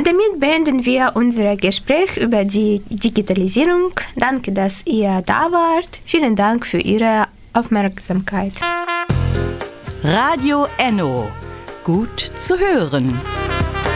damit beenden wir unser Gespräch über die Digitalisierung. Danke, dass ihr da wart. Vielen Dank für Ihre Aufmerksamkeit. Radio Enno. Gut zu hören.